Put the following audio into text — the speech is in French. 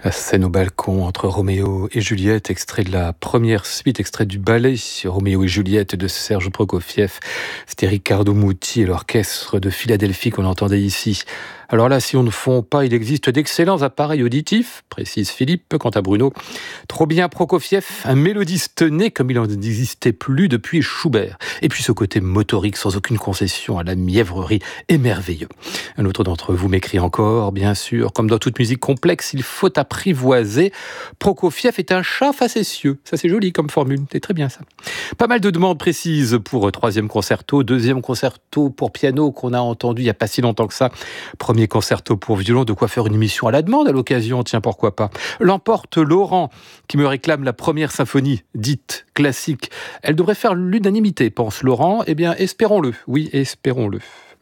La scène au balcon entre Roméo et Juliette, extrait de la première suite, extrait du ballet Roméo et Juliette de Serge Prokofiev. C'était Riccardo Muti et l'orchestre de Philadelphie qu'on entendait ici. Alors là, si on ne fond pas, il existe d'excellents appareils auditifs, précise Philippe. Quant à Bruno, trop bien Prokofiev, un mélodiste né comme il n'en existait plus depuis Schubert. Et puis ce côté motorique sans aucune concession à la mièvrerie est merveilleux. Un autre d'entre vous m'écrit encore, bien sûr, comme dans toute musique complexe, il faut apprivoiser. Prokofiev est un chat facétieux. Ça, c'est joli comme formule. C'est très bien, ça. Pas mal de demandes précises pour troisième concerto, deuxième concerto pour piano qu'on a entendu il n'y a pas si longtemps que ça. Premier concerto pour violon, de quoi faire une émission à la demande à l'occasion, tiens, pourquoi pas. L'emporte Laurent, qui me réclame la première symphonie, dite classique. Elle devrait faire l'unanimité, pense Laurent. Eh bien, espérons-le. Oui, espérons-le.